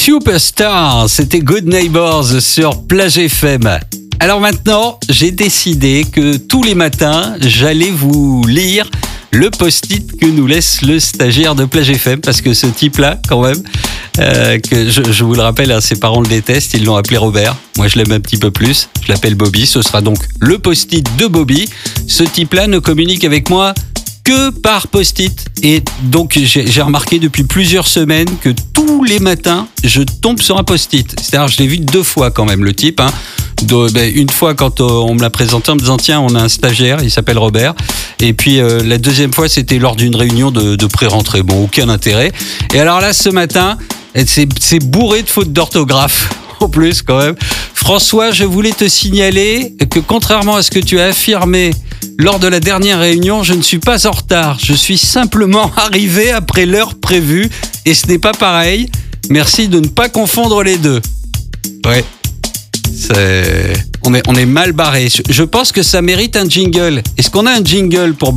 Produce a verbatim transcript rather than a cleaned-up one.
Superstar, c'était Good Neighbors sur Plage F M. Alors maintenant, j'ai décidé que tous les matins, j'allais vous lire le post-it que nous laisse le stagiaire de Plage F M, parce que ce type-là, quand même, euh, que je, je vous le rappelle, hein, ses parents le détestent, ils l'ont appelé Robert. Moi, je l'aime un petit peu plus. Je l'appelle Bobby. Ce sera donc le post-it de Bobby. Ce type-là ne communique avec moi que par post-it. Et donc, j'ai, j'ai remarqué depuis plusieurs semaines que tous les matins, je tombe sur un post-it. C'est-à-dire, je l'ai vu deux fois quand même, le type. Hein. De, ben, une fois quand euh, on me l'a présenté en me disant tiens, on a un stagiaire, il s'appelle Robert. Et puis euh, la deuxième fois, c'était lors d'une réunion de, de pré-rentrée. Bon, aucun intérêt. Et alors là, ce matin, c'est, c'est bourré de fautes d'orthographe. En plus, quand même. François, je voulais te signaler que contrairement à ce que tu as affirmé lors de la dernière réunion, je ne suis pas en retard. Je suis simplement arrivé après l'heure prévue et ce n'est pas pareil. Merci de ne pas confondre les deux. Ouais. C'est... On est, on est mal barré. Je pense que ça mérite un jingle. Est-ce qu'on a un jingle pour